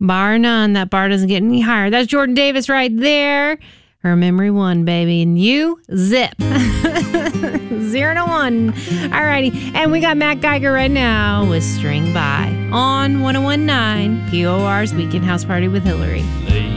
Bar none. That bar doesn't get any higher. That's Jordan Davis right there. Her memory won, baby. And you, zip. 0-1. Alrighty. And we got Matt Geiger right now with String By on 101.9 POR's Weekend House Party with Hillary.